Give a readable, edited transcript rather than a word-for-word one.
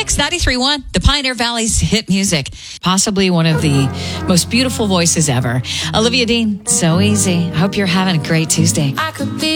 Mix 93.1, the Pioneer Valley's hit music. Possibly one of the most beautiful voices ever. Olivia Dean, So Easy. I hope you're having a great Tuesday. I could be